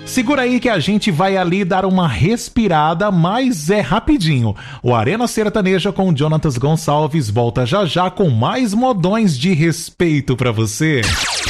Segura aí que a gente vai ali dar uma respirada, mas é rapidinho. O Arena Sertaneja com Jonatas Gonçalves volta já já com mais modões de respeito pra você.